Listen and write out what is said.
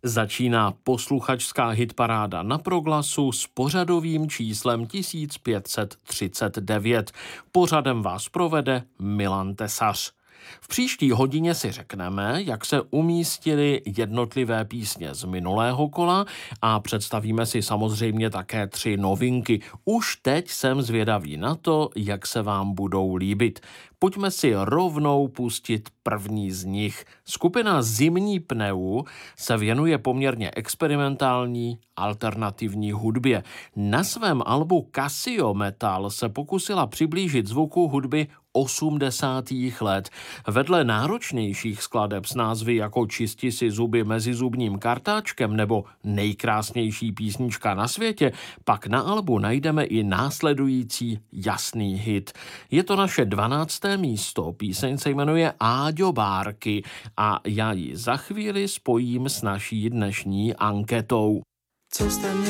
Začíná posluchačská hitparáda na Proglasu s pořadovým číslem 1539. Pořadem vás provede Milan Tesař. V příští hodině si řekneme, jak se umístily jednotlivé písně z minulého kola a představíme si samozřejmě také 3 novinky. Už teď jsem zvědavý na to, jak se vám budou líbit. Pojďme si rovnou pustit první z nich. Skupina Zimní pneu se věnuje poměrně experimentální alternativní hudbě. Na svém albu Casio Metal se pokusila přiblížit zvuku hudby 80. let. Vedle náročnějších skladeb s názvy jako Čisti si zuby mezi zubním kartáčkem nebo Nejkrásnější písnička na světě, pak na albu najdeme i následující jasný hit. Je to naše 12. místo, píseň se jmenuje Áďo Bárky a já ji za chvíli spojím s naší dnešní anketou. Co jste mě